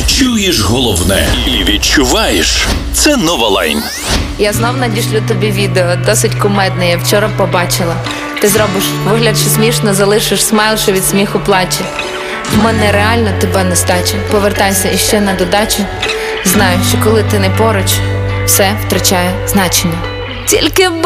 Чуєш головне і відчуваєш – це Новалайн. Я знов надішлю тобі відео, досить кумедне, я вчора побачила. Ти зробиш вигляд, що смішно, залишиш смайл, що від сміху плаче. В мене реально тебе нестача. Повертайся іще на додачу. Знаю, що коли ти не поруч, все втрачає значення. Тільки